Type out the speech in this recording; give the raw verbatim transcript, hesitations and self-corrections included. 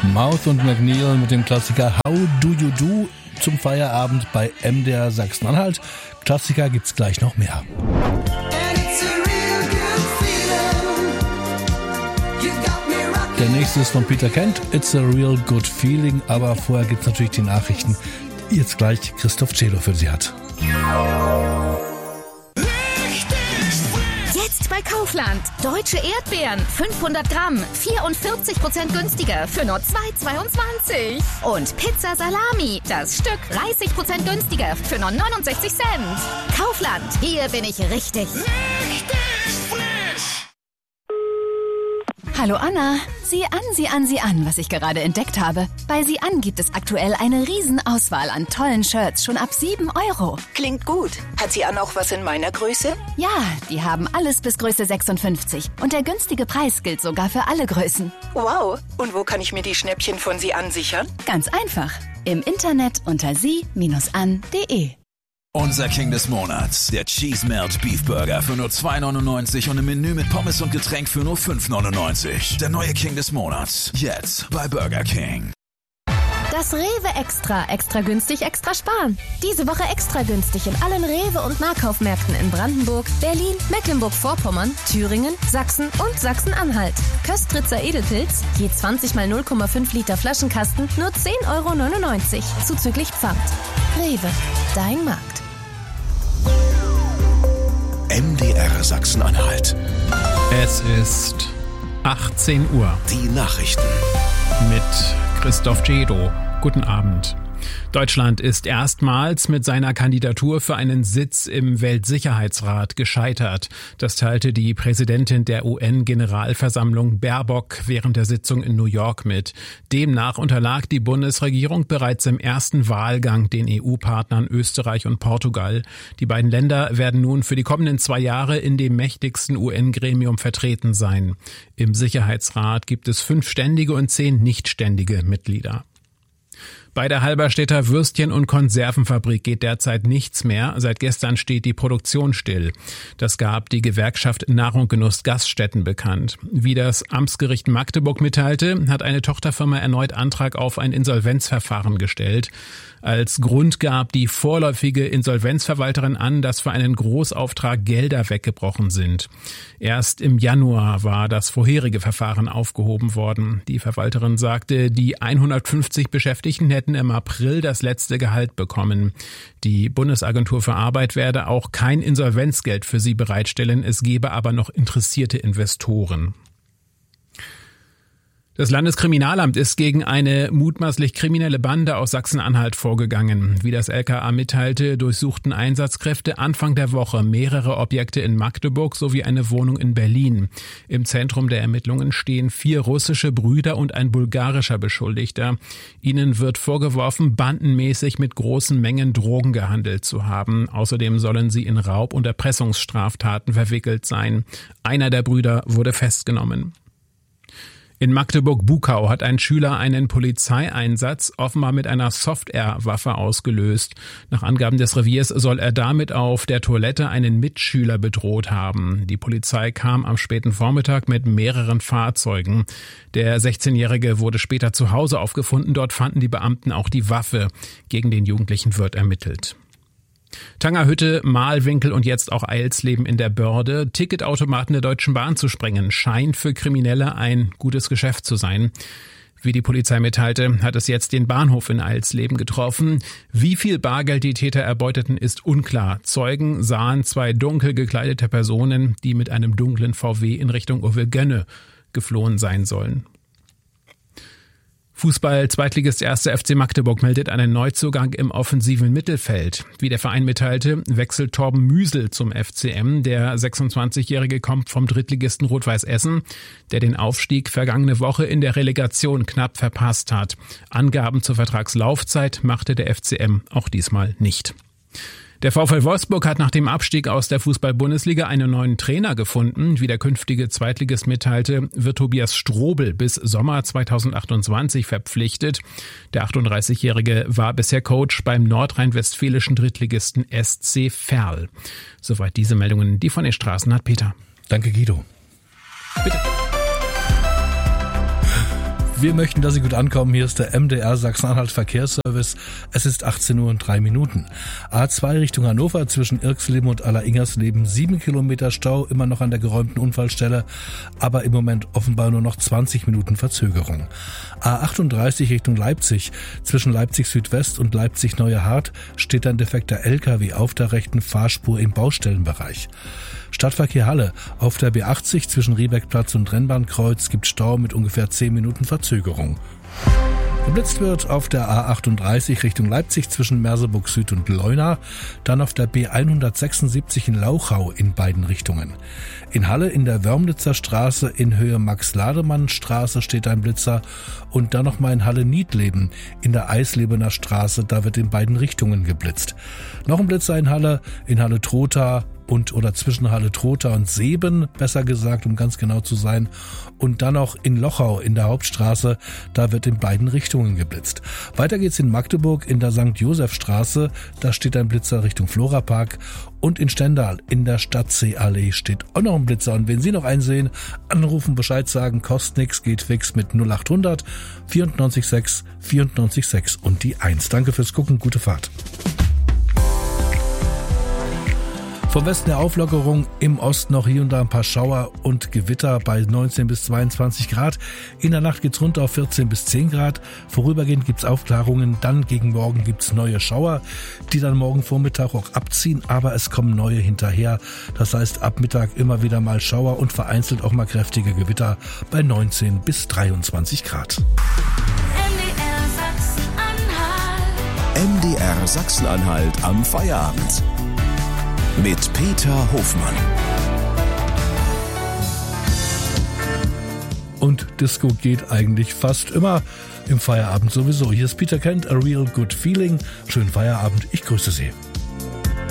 Mouth und McNeil mit dem Klassiker How Do You Do zum Feierabend bei M D R Sachsen-Anhalt. Klassiker gibt's gleich noch mehr. Der nächste ist von Peter Kent, It's a Real Good Feeling, aber vorher gibt's natürlich die Nachrichten, die jetzt gleich Christoph Celo für Sie hat. Jetzt bei Kaufland. Deutsche Erdbeeren, fünfhundert Gramm, vierundvierzig Prozent günstiger für nur zwei Euro zweiundzwanzig. Und Pizza Salami, das Stück dreißig Prozent günstiger für nur neunundsechzig Cent. Kaufland, hier bin ich richtig. Richtig frisch. Hallo Anna, sieh an, sieh an, sieh an, was ich gerade entdeckt habe. Bei Sieh an gibt es aktuell eine Riesenauswahl an tollen Shirts, schon ab sieben Euro. Klingt gut. Hat Sieh an auch was in meiner Größe? Ja, die haben alles bis Größe sechsundfünfzig. Und der günstige Preis gilt sogar für alle Größen. Wow. Und wo kann ich mir die Schnäppchen von Sieh an sichern? Ganz einfach. Im Internet unter sie Bindestrich an punkt de. Unser King des Monats, der Cheese Melt Beef Burger für nur zwei Euro neunundneunzig und im Menü mit Pommes und Getränk für nur fünf Euro neunundneunzig. Der neue King des Monats, jetzt bei Burger King. Das Rewe Extra. Extra günstig, extra sparen. Diese Woche extra günstig in allen Rewe- und Nahkaufmärkten in Brandenburg, Berlin, Mecklenburg-Vorpommern, Thüringen, Sachsen und Sachsen-Anhalt. Köstritzer Edelpilz, je zwanzig mal null Komma fünf Liter Flaschenkasten, nur zehn Euro neunundneunzig, zuzüglich Pfand. Rewe, dein Markt. M D R Sachsen-Anhalt. Es ist achtzehn Uhr. Die Nachrichten. Mit Christoph Celo. Guten Abend. Deutschland ist erstmals mit seiner Kandidatur für einen Sitz im Weltsicherheitsrat gescheitert. Das teilte die Präsidentin der U N-Generalversammlung Baerbock während der Sitzung in New York mit. Demnach unterlag die Bundesregierung bereits im ersten Wahlgang den E U-Partnern Österreich und Portugal. Die beiden Länder werden nun für die kommenden zwei Jahre in dem mächtigsten U N-Gremium vertreten sein. Im Sicherheitsrat gibt es fünf ständige und zehn nichtständige Mitglieder. Bei der Halberstädter Würstchen- und Konservenfabrik geht derzeit nichts mehr. Seit gestern steht die Produktion still. Das gab die Gewerkschaft Nahrung Genuss Gaststätten bekannt. Wie das Amtsgericht Magdeburg mitteilte, hat eine Tochterfirma erneut Antrag auf ein Insolvenzverfahren gestellt. Als Grund gab die vorläufige Insolvenzverwalterin an, dass für einen Großauftrag Gelder weggebrochen sind. Erst im Januar war das vorherige Verfahren aufgehoben worden. Die Verwalterin sagte, die hundertfünfzig Beschäftigten hätten im April das letzte Gehalt bekommen. Die Bundesagentur für Arbeit werde auch kein Insolvenzgeld für sie bereitstellen, es gebe aber noch interessierte Investoren. Das Landeskriminalamt ist gegen eine mutmaßlich kriminelle Bande aus Sachsen-Anhalt vorgegangen. Wie das L K A mitteilte, durchsuchten Einsatzkräfte Anfang der Woche mehrere Objekte in Magdeburg sowie eine Wohnung in Berlin. Im Zentrum der Ermittlungen stehen vier russische Brüder und ein bulgarischer Beschuldigter. Ihnen wird vorgeworfen, bandenmäßig mit großen Mengen Drogen gehandelt zu haben. Außerdem sollen sie in Raub- und Erpressungsstraftaten verwickelt sein. Einer der Brüder wurde festgenommen. In Magdeburg-Bukau hat ein Schüler einen Polizeieinsatz offenbar mit einer Soft-Air-Waffe ausgelöst. Nach Angaben des Reviers soll er damit auf der Toilette einen Mitschüler bedroht haben. Die Polizei kam am späten Vormittag mit mehreren Fahrzeugen. Der sechzehnjährige wurde später zu Hause aufgefunden. Dort fanden die Beamten auch die Waffe. Gegen den Jugendlichen wird ermittelt. Tangerhütte, Mahlwinkel und jetzt auch Eilsleben in der Börde. Ticketautomaten der Deutschen Bahn zu sprengen, scheint für Kriminelle ein gutes Geschäft zu sein. Wie die Polizei mitteilte, hat es jetzt den Bahnhof in Eilsleben getroffen. Wie viel Bargeld die Täter erbeuteten, ist unklar. Zeugen sahen zwei dunkel gekleidete Personen, die mit einem dunklen V W in Richtung Urwil-Gönne geflohen sein sollen. Fußball-Zweitligist erster F C Magdeburg meldet einen Neuzugang im offensiven Mittelfeld. Wie der Verein mitteilte, wechselt Torben Müsel zum F C M. Der sechsundzwanzigjährige kommt vom Drittligisten Rot-Weiß Essen, der den Aufstieg vergangene Woche in der Relegation knapp verpasst hat. Angaben zur Vertragslaufzeit machte der F C M auch diesmal nicht. Der VfL Wolfsburg hat nach dem Abstieg aus der Fußball-Bundesliga einen neuen Trainer gefunden. Wie der künftige Zweitligist mitteilte, wird Tobias Strobel bis Sommer zweitausendachtundzwanzig verpflichtet. Der achtunddreißigjährige war bisher Coach beim nordrhein-westfälischen Drittligisten S C Verl. Soweit diese Meldungen, die von den Straßen hat Peter. Danke, Guido. Bitte. Wir möchten, dass Sie gut ankommen. Hier ist der M D R Sachsen-Anhalt Verkehrsservice. Es ist achtzehn Uhr und drei Minuten. A zwei Richtung Hannover zwischen Irxleben und Aller-Ingersleben. Sieben Kilometer Stau, immer noch an der geräumten Unfallstelle, aber im Moment offenbar nur noch zwanzig Minuten Verzögerung. A achtunddreißig Richtung Leipzig. Zwischen Leipzig Südwest und Leipzig Neue Hart steht ein defekter L K W auf der rechten Fahrspur im Baustellenbereich. Stadtverkehr Halle. Auf der B achtzig zwischen Riebeckplatz und Rennbahnkreuz gibt Stau mit ungefähr zehn Minuten Verzögerung. Geblitzt wird auf der A achtunddreißig Richtung Leipzig zwischen Merseburg Süd und Leuna, dann auf der B hundertsechsundsiebzig in Lauchau in beiden Richtungen. In Halle in der Wörmlitzer Straße in Höhe Max-Lademann-Straße steht ein Blitzer und dann nochmal in Halle-Niedleben in der Eislebener Straße, da wird in beiden Richtungen geblitzt. Noch ein Blitzer in Halle, in Halle-Trotha und oder zwischen Halle-Trotha und Seeben, besser gesagt, um ganz genau zu sein. Und dann noch in Lochau in der Hauptstraße, da wird in beiden Richtungen geblitzt. Weiter geht's in Magdeburg in der Sankt Joseph Straße, da steht ein Blitzer Richtung Florapark. Und in Stendal in der Stadtseeallee steht auch noch ein Blitzer. Und wenn Sie noch einen sehen, anrufen, Bescheid sagen, kostet nix, geht fix mit null achthundert vierundneunzig sechs vierundneunzig sechs und die eins. Danke fürs Gucken, gute Fahrt. Vom Westen der Auflockerung, im Osten noch hier und da ein paar Schauer und Gewitter bei neunzehn bis zweiundzwanzig Grad. In der Nacht geht's runter auf vierzehn bis zehn Grad. Vorübergehend gibt's Aufklärungen, dann gegen Morgen gibt's neue Schauer, die dann morgen Vormittag auch abziehen, aber es kommen neue hinterher. Das heißt, ab Mittag immer wieder mal Schauer und vereinzelt auch mal kräftige Gewitter bei neunzehn bis dreiundzwanzig Grad. M D R Sachsen-Anhalt am Feierabend. Mit Peter Hofmann. Und Disco geht eigentlich fast immer im Feierabend sowieso. Hier ist Peter Kent, A Real Good Feeling. Schönen Feierabend, ich grüße Sie.